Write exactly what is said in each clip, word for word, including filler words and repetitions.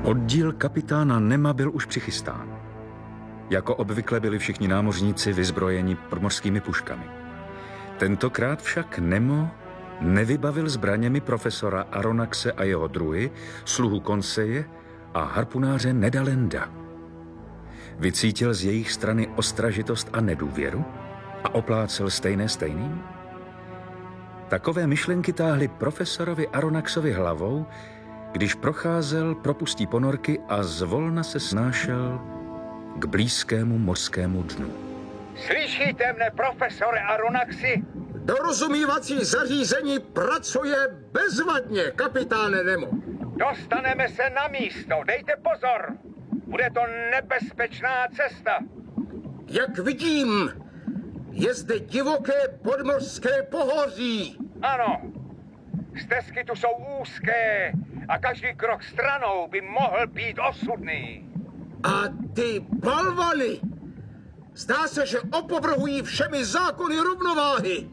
Oddíl kapitána Nema byl už přichystán. Jako obvykle byli všichni námořníci vyzbrojeni podmořskými puškami. Tentokrát však Nemo nevybavil zbraněmi profesora Aronnaxe a jeho druhy, sluhu Conseje a harpunáře Neda Landa. Vycítil z jejich strany ostražitost a nedůvěru a oplácel stejné stejným? Takové myšlenky táhly profesorovi Aronnaxovi hlavou, když procházel propustí ponorky a zvolna se snášel k blízkému mořskému dnu. Slyšíte mne, profesore Aronnaxi? Dorozumívací zařízení pracuje bezvadně, kapitáne Nemo. Dostaneme se na místo, dejte pozor. Bude to nebezpečná cesta. Jak vidím, je zde divoké podmořské pohoří. Ano, stezky tu jsou úzké a každý krok stranou by mohl být osudný. A ty balvany, zdá se, že opovrhují všemi zákony rovnováhy.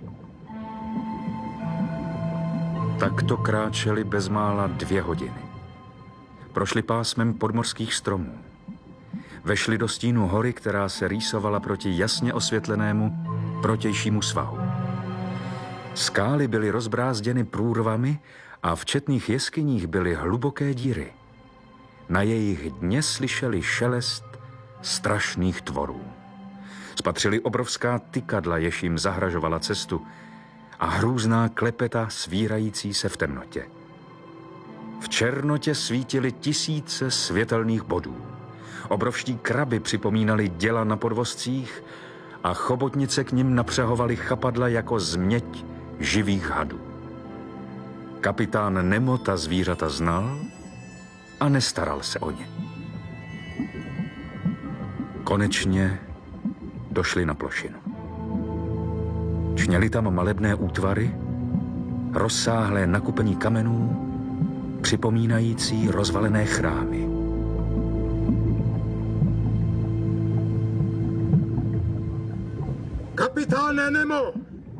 Takto kráčeli bezmála dvě hodiny. Prošli pásmem podmořských stromů. Vešli do stínu hory, která se rýsovala proti jasně osvětlenému protějšímu svahu. Skály byly rozbrázděny průrvami a v četných jeskyních byly hluboké díry. Na jejich dně slyšeli šelest strašných tvorů. Spatřili obrovská tykadla, jež jim zahražovala cestu, a hrůzná klepeta svírající se v temnotě. V černotě svítily tisíce světelných bodů. Obrovští kraby připomínali děla na podvozcích a chobotnice k nim napřahovaly chapadla jako změť živých hadů. Kapitán Nemo ta zvířata znal a nestaral se o ně. Konečně došli na plošinu. Čněly tam malebné útvary, rozsáhlé nakupení kamenů, připomínající rozvalené chrámy. Kapitáne Nemo!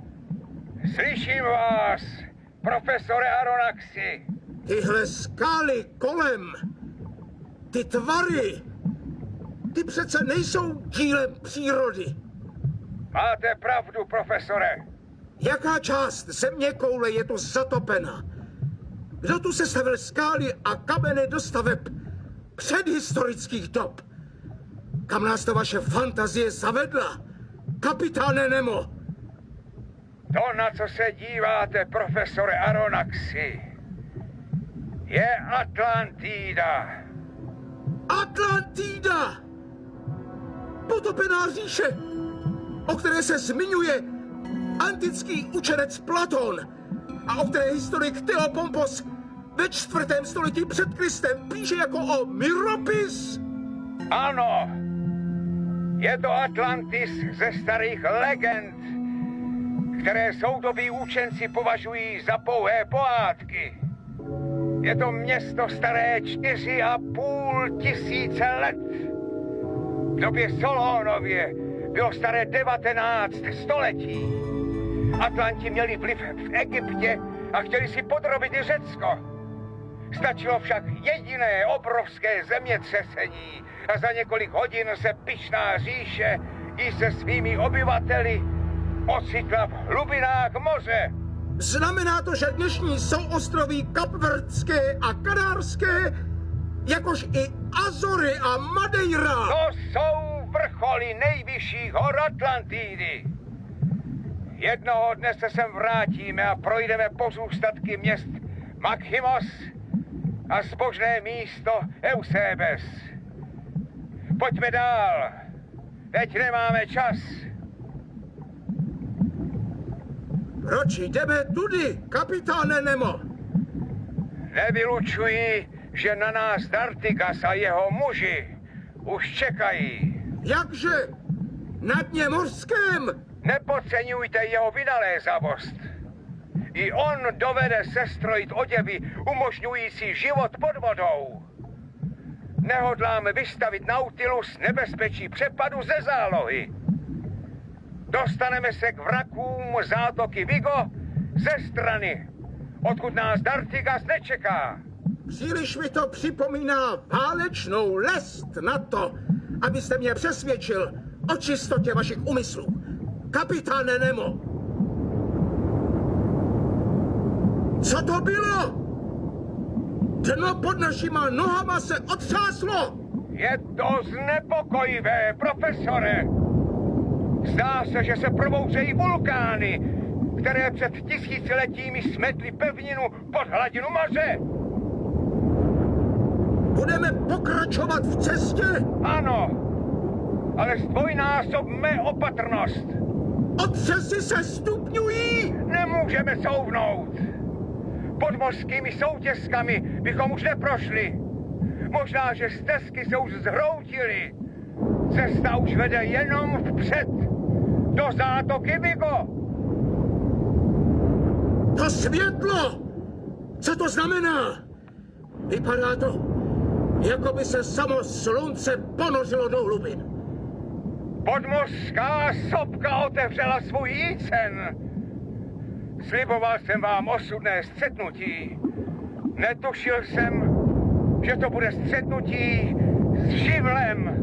Slyším vás, profesore Aronnaxi. Tyhle skály kolem, ty tvary, ty přece nejsou dílem přírody. Máte pravdu, profesore. Jaká část země koule je tu zatopena? Kdo tu sestavil skály a kameny do staveb předhistorických dob? Kam nás to vaše fantazie zavedla, kapitáne Nemo? To, na co se díváte, profesore Aronnaxi, je Atlantida. Atlantida! Potopená říše, o které se zmiňuje antický učenec Platon a o které historik Theopompos ve čtvrtém století před Kristem píše jako o miropis. Ano, je to Atlantis ze starých legend, které soudobí učenci považují za pouhé pohádky. Je to město staré čtyři a půl tisíce let. V době Solónově bylo staré devatenáct století. Atlanti měli vliv v Egyptě a chtěli si podrobit i Řecko. Stačilo však jediné obrovské zemětřesení a za několik hodin se pyšná říše i se svými obyvateli ocitla v hlubinách moře. Znamená to, že dnešní souostroví Kapverdské a Kanárské, jakož i Azory a Madeira. To jsou vrcholy nejvyšších hor Atlantidy. Jednoho dne se sem vrátíme a projdeme pozůstatky měst Makhimos a zbožné místo Eusebes. Pojďme dál. Teď nemáme čas. Proč jdeme tudy, kapitáne Nemo? Nevylučuji, že na nás D'Artigas a jeho muži už čekají. Jakže? Na dně mořském? Nepodceňujte jeho vynalézavost. I on dovede sestrojit oděvy umožňující život pod vodou. Nehodláme vystavit Nautilus nebezpečí přepadu ze zálohy. Dostaneme se k vrakům zátoky Vigo ze strany, odkud nás D'Artigas nečeká. Příliš mi to připomíná válečnou lest na to, abyste mě přesvědčil o čistotě vašich úmyslů. Kapitáne Nemo! Co to bylo? Dno pod našima nohama se otřáslo! Je to znepokojivé, profesore. Zdá se, že se probouzejí vulkány, které před tisíciletími smetly pevninu pod hladinu moře. Budeme pokračovat v cestě? Ano, ale zdvojnásobme opatrnost. Otřesy se stupňují! Nemůžeme souvnout. Podmořskými soutězkami bychom už neprošli. Možná, že stezky se už zhroutily. Cesta už vede jenom vpřed. Do zátoky Vigo. To světlo! Co to znamená? Vypadá to, jako by se samo slunce ponořilo do hlubin. Podmořská sopka otevřela svůj jícen. Sliboval jsem vám osudné střetnutí. Netušil jsem, že to bude střetnutí s živlem.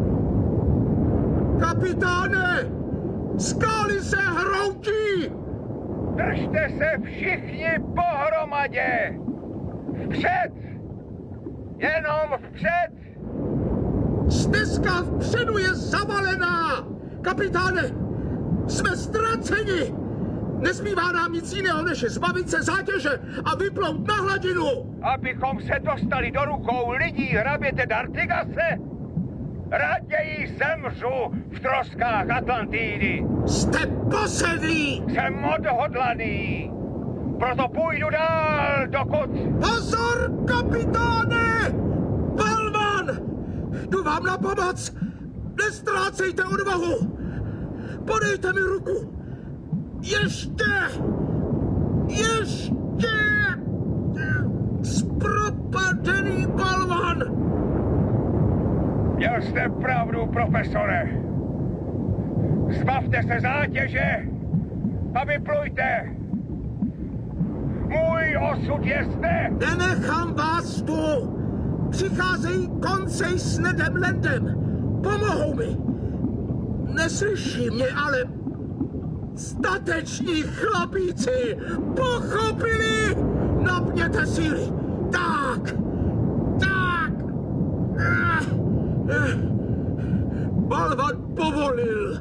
Kapitáne! Skály se hroutí! Držte se všichni pohromadě! Vpřed! Jenom vpřed! Stezka vpředu je zavalená! Kapitáne! Jsme ztraceni! Nezbývá nám nic jiného, než zbavit se zátěže a vyplout na hladinu! Abychom se dostali do rukou lidí hraběte D'Artigase? Raději zemřu v troskách Atlantidy. Jste posedlí! Jsem odhodlaný. Proto půjdu dál, dokud... Pozor, kapitáne! Balvan! Jdu vám na pomoc! Nestrácejte odvahu! Podejte mi ruku! Ještě! Ještě! Zpropadený balvan! Měl jste pravdu, profesore. Zbavte se zátěže a vyplujte. Můj osud je zde. Nenechám vás tu! Přicházejí koncej s Nedem Landem. Pomohou mi. Neslyší mě, ale stateční chlapíci pochopili. Napněte síly. Tak. Tak. Eh, eh. Balvan povolil.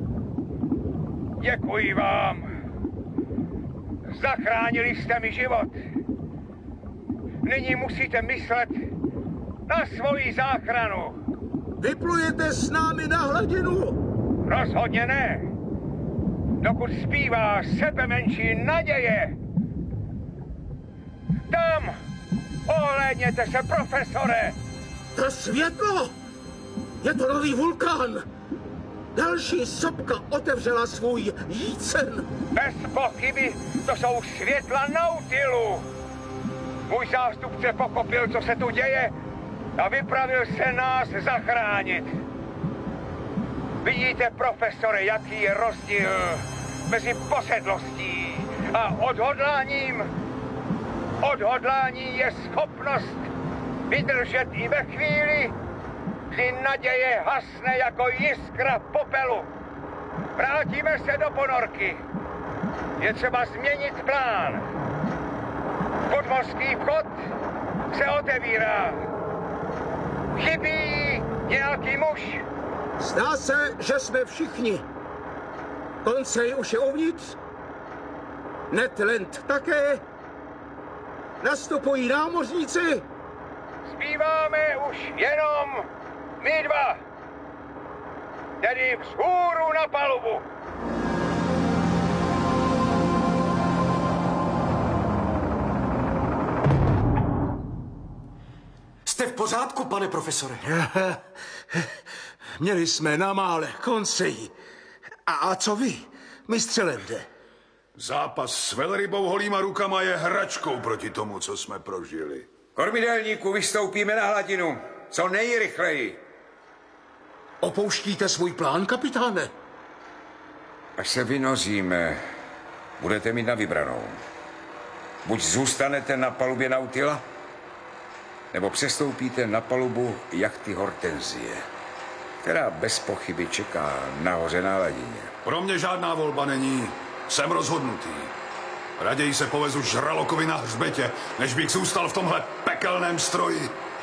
Děkuji vám. Zachránili jste mi život. Nyní musíte myslet na svoji záchranu. Vyplujete s námi na hladinu? Rozhodně ne. Dokud zpívá sebe menší naděje. Tam! Ohlédněte se, profesore! To světlo! Je to nový vulkán! Další sopka otevřela svůj jícen. Bez pochyby to jsou světla Nautilu. Můj zástupce pochopil, co se tu děje a vypravil se nás zachránit. Vidíte, profesore, jaký je rozdíl mezi posedlostí a odhodláním? Odhodlání je schopnost vydržet i ve chvíli, kdy naděje hasne jako jiskra popelu. Vrátíme se do ponorky. Je třeba změnit plán. Podmořský vchod se otevírá. Chybí nějaký muž. Zdá se, že jsme všichni. Koncej už je uvnitř. Ned Land také. Nastupují námořníci. Zbýváme už jenom my dva. Tedy vzhůru na palubu. Jste v pořádku, pane profesore? Měli jsme na mále koncej. A, a co vy, mistře Lande? Zápas s velrybou holýma rukama je hračkou proti tomu, co jsme prožili. Kormidelníku, vystoupíme na hladinu. Co nejrychleji. Opouštíte svůj plán, kapitáne? Až se vynoříme, budete mít na vybranou. Buď zůstanete na palubě Nautila, nebo přestoupíte na palubu jachty Hortenzie, která bez pochyby čeká nahoře na hladině. Pro mě žádná volba není. Jsem rozhodnutý. Raději se povezu žralokovi na hřbetě, než bych zůstal v tomhle pekelném stroji.